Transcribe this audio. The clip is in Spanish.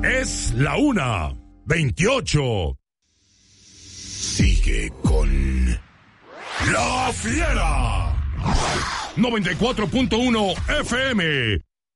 Es la 1:28. Sigue con La Fiera. 94.1 FM.